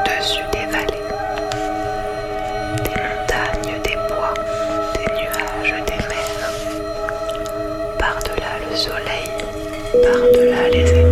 au-dessus des vallées, des montagnes, des bois, des nuages, des mers, par-delà le soleil, par-delà les étoiles.